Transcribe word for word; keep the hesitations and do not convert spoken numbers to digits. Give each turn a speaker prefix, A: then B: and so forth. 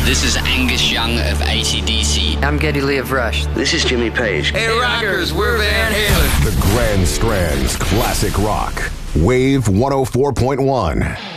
A: This is Angus Young of A C D C.
B: I'm Geddy Lee of Rush.
C: This is Jimmy Page.
D: Hey, rockers, we're Van Halen.
E: The Grand Strands Classic Rock. Wave one oh four point one.